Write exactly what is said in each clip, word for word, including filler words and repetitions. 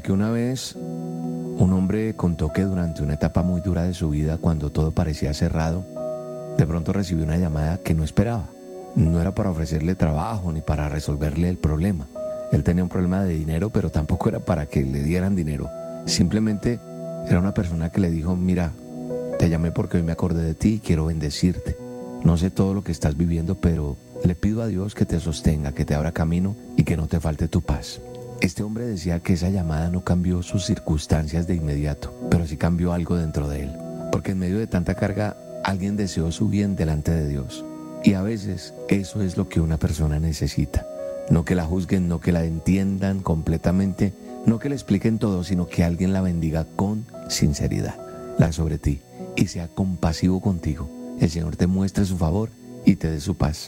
Porque una vez un hombre contó que durante una etapa muy dura de su vida, cuando todo parecía cerrado, de pronto recibió una llamada que no esperaba. No era para ofrecerle trabajo ni para resolverle el problema. Él tenía un problema de dinero, pero tampoco era para que le dieran dinero. Simplemente era una persona que le dijo: mira, te llamé porque hoy me acordé de ti y quiero bendecirte. No sé todo lo que estás viviendo, pero le pido a Dios que te sostenga, que te abra camino y que no te falte tu paz. Este hombre decía que esa llamada no cambió sus circunstancias de inmediato, pero sí cambió algo dentro de él. Porque en medio de tanta carga, alguien deseó su bien delante de Dios. Y a veces eso es lo que una persona necesita. No que la juzguen, no que la entiendan completamente, no que le expliquen todo, sino que alguien la bendiga con sinceridad, la sobre ti, y sea compasivo contigo. El Señor te muestre su favor y te dé su paz.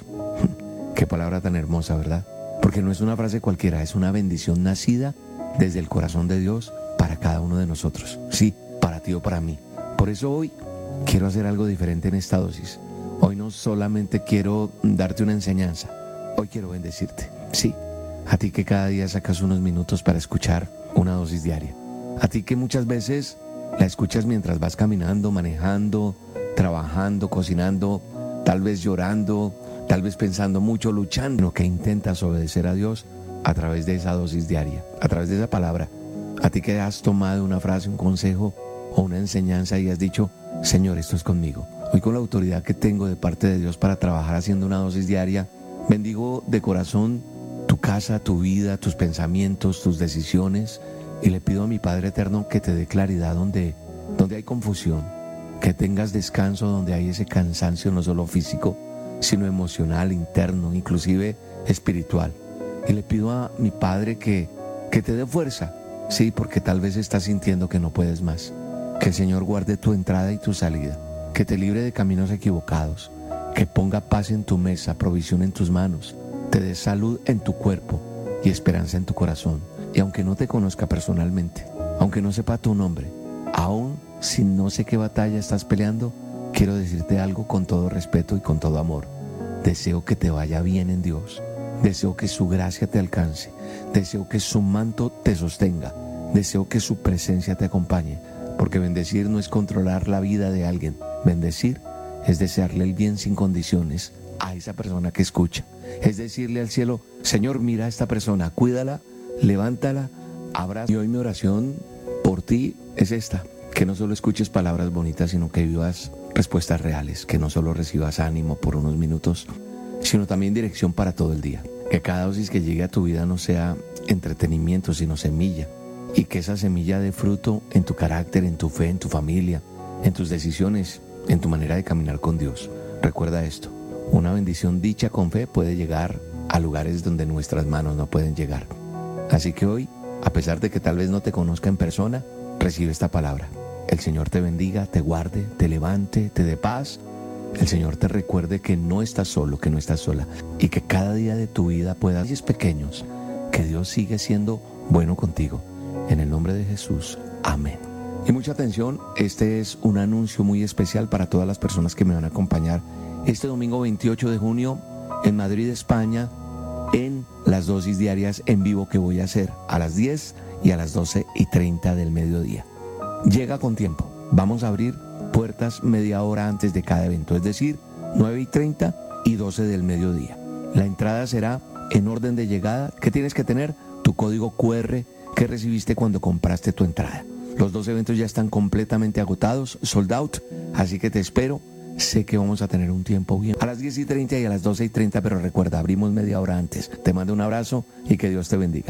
Qué palabra tan hermosa, ¿verdad? Porque no es una frase cualquiera, es una bendición nacida desde el corazón de Dios para cada uno de nosotros. Sí, para ti o para mí. Por eso hoy quiero hacer algo diferente en esta dosis. Hoy no solamente quiero darte una enseñanza, hoy quiero bendecirte. Sí, a ti que cada día sacas unos minutos para escuchar una dosis diaria. A ti que muchas veces la escuchas mientras vas caminando, manejando, trabajando, cocinando, tal vez llorando, tal vez pensando mucho, luchando, que intentas obedecer a Dios a través de esa dosis diaria, a través de esa palabra. A ti que has tomado una frase, un consejo o una enseñanza y has dicho: Señor, esto es conmigo. Hoy, con la autoridad que tengo de parte de Dios para trabajar haciendo una dosis diaria, bendigo de corazón tu casa, tu vida, tus pensamientos, tus decisiones, y le pido a mi Padre Eterno que te dé claridad donde, donde hay confusión, que tengas descanso donde hay ese cansancio no solo físico, sino emocional, interno, inclusive espiritual. Y le pido a mi Padre que, que te dé fuerza, sí, porque tal vez estás sintiendo que no puedes más. Que el Señor guarde tu entrada y tu salida, que te libre de caminos equivocados, que ponga paz en tu mesa, provisión en tus manos, te dé salud en tu cuerpo y esperanza en tu corazón. Y aunque no te conozca personalmente, aunque no sepa tu nombre, aún si no sé qué batalla estás peleando, quiero decirte algo con todo respeto y con todo amor. Deseo que te vaya bien en Dios. Deseo que su gracia te alcance. Deseo que su manto te sostenga. Deseo que su presencia te acompañe. Porque bendecir no es controlar la vida de alguien. Bendecir es desearle el bien sin condiciones a esa persona que escucha. Es decirle al cielo: Señor, mira a esta persona, cuídala, levántala, abraza. Y hoy mi oración por ti es esta: que no solo escuches palabras bonitas, sino que vivas respuestas reales, que no solo recibas ánimo por unos minutos, sino también dirección para todo el día. Que cada dosis que llegue a tu vida no sea entretenimiento, sino semilla, y que esa semilla dé fruto en tu carácter, en tu fe, en tu familia, en tus decisiones, en tu manera de caminar con Dios. Recuerda esto: una bendición dicha con fe puede llegar a lugares donde nuestras manos no pueden llegar. Así que hoy, a pesar de que tal vez no te conozca en persona, recibe esta palabra. El Señor te bendiga, te guarde, te levante, te dé paz. El Señor te recuerde que no estás solo, que no estás sola, y que cada día de tu vida puedas, es pequeños, que Dios sigue siendo bueno contigo. En el nombre de Jesús, amén. Y mucha atención, este es un anuncio muy especial para todas las personas que me van a acompañar este domingo veintiocho de junio en Madrid, España, en las dosis diarias en vivo que voy a hacer a las diez y a las doce y treinta del mediodía. Llega con tiempo. Vamos a abrir puertas media hora antes de cada evento, es decir, nueve y treinta y doce del mediodía. La entrada será en orden de llegada. ¿Qué tienes que tener? Tu código cu erre que recibiste cuando compraste tu entrada. Los dos eventos ya están completamente agotados, sold out, así que te espero. Sé que vamos a tener un tiempo bien a las diez y treinta y a las doce y treinta, pero recuerda, abrimos media hora antes. Te mando un abrazo y que Dios te bendiga.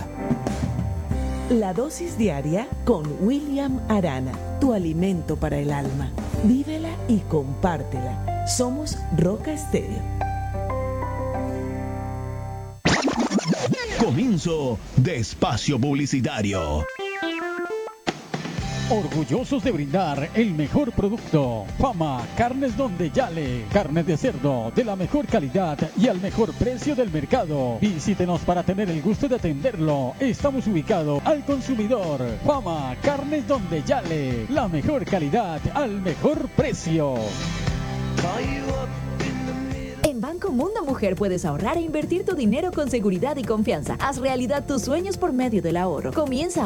La dosis diaria con William Arana, tu alimento para el alma. Vívela y compártela. Somos Roca Estéreo. Comienzo de espacio publicitario. Orgullosos de brindar el mejor producto. Fama Carnes Donde Yale. Carne de cerdo de la mejor calidad y al mejor precio del mercado. Visítenos para tener el gusto de atenderlo. Estamos ubicados al consumidor. Fama Carnes Donde Yale. La mejor calidad al mejor precio. En Banco Mundo Mujer puedes ahorrar e invertir tu dinero con seguridad y confianza. Haz realidad tus sueños por medio del ahorro. Comienza